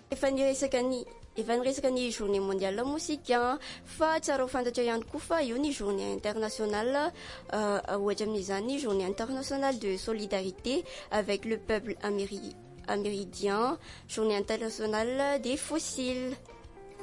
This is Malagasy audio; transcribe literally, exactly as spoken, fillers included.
Efa niresaka ny efa niresaka ny journée mondiale musique fa tsara ho fantatra ihany koa fa io ny journée internationale ohatra amin'izany journée internationale de solidarité avec le peuple améri- amérindien, journée internationale des fossiles.